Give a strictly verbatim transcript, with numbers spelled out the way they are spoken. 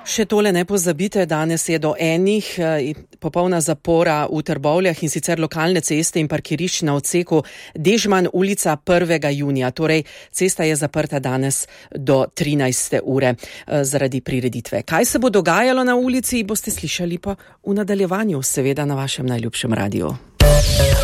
Še tole ne pozabite, danes je do enih popolna zapora v Trbovljah, in sicer lokalne ceste in parkirišč na odseku Dežman ulica prvega junija. Torej, cesta je zaprta danes do trinajste ure zaradi prireditve. Kaj se bo dogajalo na ulici, boste slišali pa v nadaljevanju, seveda na vašem najljubšem radiju.